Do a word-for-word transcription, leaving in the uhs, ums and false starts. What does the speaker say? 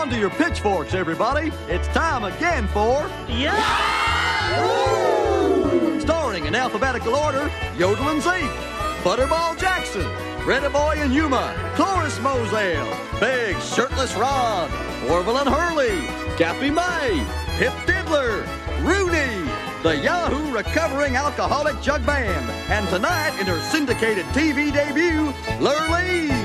on to your pitchforks, everybody. It's time again for... Yeah! Starring in alphabetical order, Yodelin Zeke, Butterball Jackson, Reddy Boy and Yuma, Cloris Moselle, Big Shirtless Rod, Orville and Hurley, Gappy May, Pip Diddler, Rooney, the Yahoo Recovering Alcoholic Jug Band, and tonight in her syndicated T V debut, Lurleen.